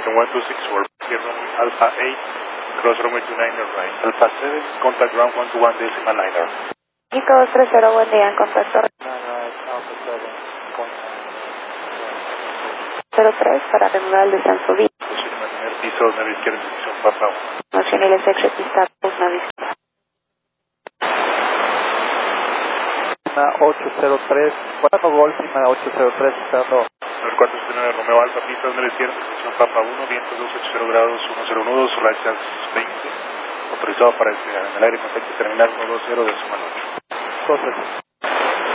American 126 Sierra Alpha 8, cross runway 29er right. Alpha 7, contact ground 121 decimal liner. México 230, buen día, en contacto. 03 para reanudar el descenso B. Posible mantener piso, nave izquierda, posición Papa 1. Noción y el exit pista, nave izquierda. 803, 4 Golf, 803, estando. 9479 Romeo Alfa, pista, nave izquierda, posición Papa 1, viento 280 grados, 10 nudos, right chance 20. Autorizado para en el aire contacto terminal 120 decimal 8. 12.